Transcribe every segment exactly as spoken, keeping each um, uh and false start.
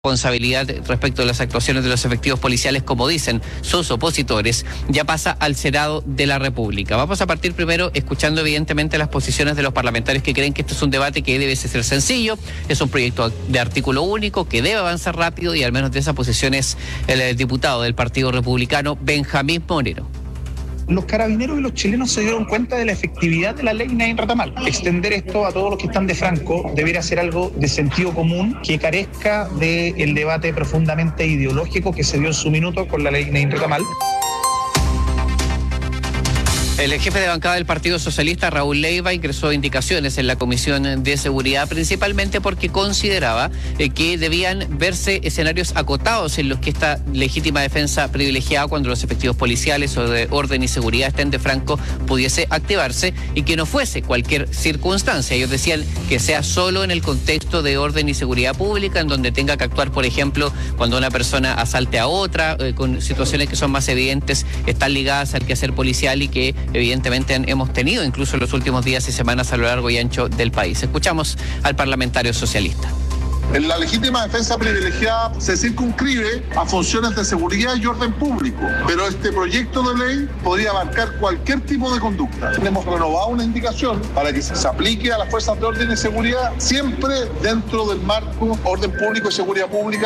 responsabilidad respecto de las actuaciones de los efectivos policiales, como dicen sus opositores, ya pasa al Senado de la República. Vamos a partir primero escuchando evidentemente las posiciones de los parlamentarios que creen que este es un debate que debe ser sencillo, es un proyecto de artículo único que debe avanzar rápido, y al menos de esa posición es el diputado del Partido Republicano, Benjamín Moreno. Los carabineros y los chilenos se dieron cuenta de la efectividad de la ley Nadie Rata Mal. Extender esto a todos los que están de Franco debería ser algo de sentido común, que carezca del debate profundamente ideológico que se dio en su minuto con la ley Nadie Rata Mal. El jefe de bancada del Partido Socialista, Raúl Leiva, ingresó indicaciones en la Comisión de Seguridad, principalmente porque consideraba eh, que debían verse escenarios acotados en los que esta legítima defensa privilegiada, cuando los efectivos policiales o de orden y seguridad estén de Franco, pudiese activarse, y que no fuese cualquier circunstancia. Ellos decían que sea solo en el contexto de orden y seguridad pública, en donde tenga que actuar, por ejemplo, cuando una persona asalte a otra, eh, con situaciones que son más evidentes, están ligadas al quehacer policial y que evidentemente hemos tenido incluso en los últimos días y semanas a lo largo y ancho del país. Escuchamos al parlamentario socialista. En la legítima defensa privilegiada se circunscribe a funciones de seguridad y orden público, pero este proyecto de ley podría abarcar cualquier tipo de conducta. Hemos renovado una indicación para que se aplique a las fuerzas de orden y seguridad, siempre dentro del marco orden público y seguridad pública.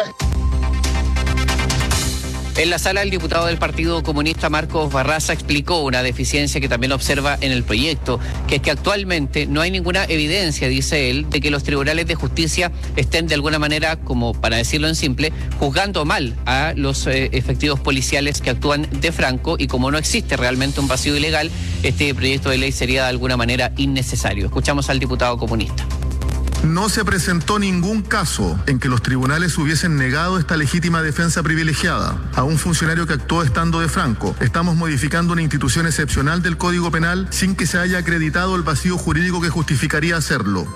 En la sala, el diputado del Partido Comunista, Marcos Barraza, explicó una deficiencia que también observa en el proyecto, que es que actualmente no hay ninguna evidencia, dice él, de que los tribunales de justicia estén de alguna manera, como para decirlo en simple, juzgando mal a los eh, efectivos policiales que actúan de Franco, y como no existe realmente un vacío ilegal, este proyecto de ley sería de alguna manera innecesario. Escuchamos al diputado comunista. No se presentó ningún caso en que los tribunales hubiesen negado esta legítima defensa privilegiada a un funcionario que actuó estando de Franco. Estamos modificando una institución excepcional del Código Penal sin que se haya acreditado el vacío jurídico que justificaría hacerlo.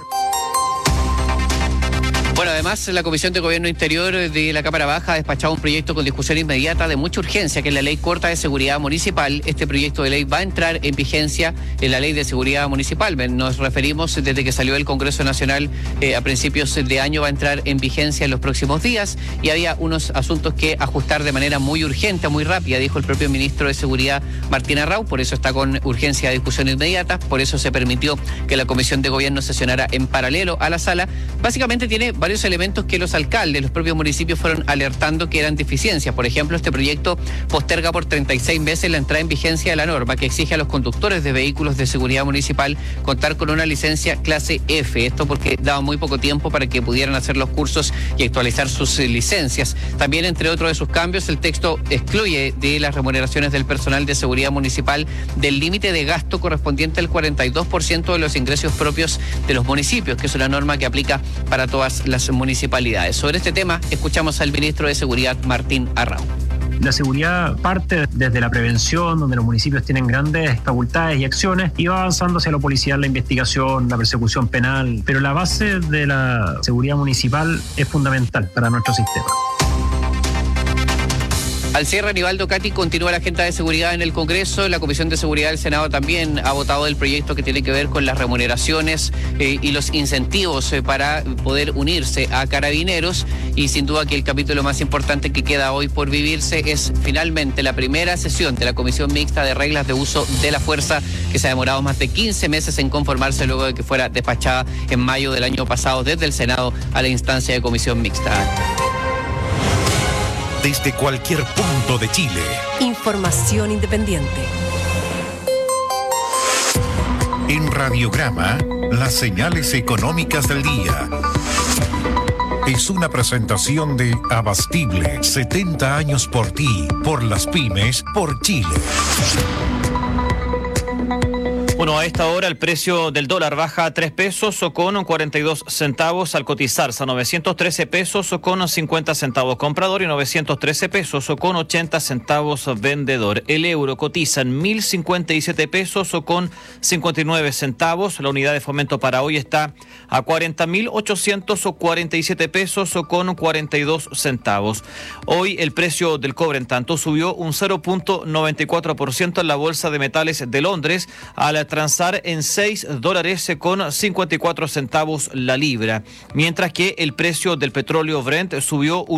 Bueno, además, la Comisión de Gobierno Interior de la Cámara Baja ha despachado un proyecto con discusión inmediata de mucha urgencia, que es la Ley Corta de Seguridad Municipal. Este proyecto de ley va a entrar en vigencia en la Ley de Seguridad Municipal. Nos referimos desde que salió el Congreso Nacional eh, a principios de año, va a entrar en vigencia en los próximos días, y había unos asuntos que ajustar de manera muy urgente, muy rápida, dijo el propio ministro de Seguridad, Martín Arrau. Por eso está con urgencia de discusión inmediata, por eso se permitió que la Comisión de Gobierno sesionara en paralelo a la sala. Básicamente tiene varios elementos que los alcaldes, los propios municipios fueron alertando que eran deficiencias. Por ejemplo, este proyecto posterga por treinta y seis meses la entrada en vigencia de la norma que exige a los conductores de vehículos de seguridad municipal contar con una licencia clase F. Esto porque daba muy poco tiempo para que pudieran hacer los cursos y actualizar sus licencias. También, entre otros de sus cambios, el texto excluye de las remuneraciones del personal de seguridad municipal del límite de gasto correspondiente al cuarenta y dos por ciento de los ingresos propios de los municipios, que es una norma que aplica para todas las municipalidades. Sobre este tema, escuchamos al ministro de Seguridad, Martín Arrau. La seguridad parte desde la prevención, donde los municipios tienen grandes facultades y acciones, y va avanzando hacia lo policial, la investigación, la persecución penal, pero la base de la seguridad municipal es fundamental para nuestro sistema. Al cierre, Aníbaldo Cati continúa la agenda de seguridad en el Congreso. La Comisión de Seguridad del Senado también ha votado el proyecto que tiene que ver con las remuneraciones eh, y los incentivos eh, para poder unirse a Carabineros. Y sin duda que el capítulo más importante que queda hoy por vivirse es finalmente la primera sesión de la Comisión Mixta de Reglas de Uso de la Fuerza, que se ha demorado más de quince meses en conformarse luego de que fuera despachada en mayo del año pasado desde el Senado a la instancia de Comisión Mixta. Desde cualquier punto de Chile. Información independiente. En Radiograma, las señales económicas del día. Es una presentación de Abastible, setenta años por ti, por las pymes, por Chile. Bueno, a esta hora el precio del dólar baja a tres pesos o con cuarenta y dos centavos al cotizarse a novecientos trece pesos o con cincuenta centavos comprador y novecientos trece pesos o con ochenta centavos vendedor. El euro cotiza en mil cincuenta y siete pesos o con cincuenta y nueve centavos. La unidad de fomento para hoy está a cuarenta mil ochocientos cuarenta y siete pesos o con cuarenta y dos centavos. Hoy el precio del cobre, en tanto, subió un cero punto noventa y cuatro por ciento en la Bolsa de Metales de Londres al transar en seis dólares con cincuenta y cuatro centavos la libra, mientras que el precio del petróleo Brent subió un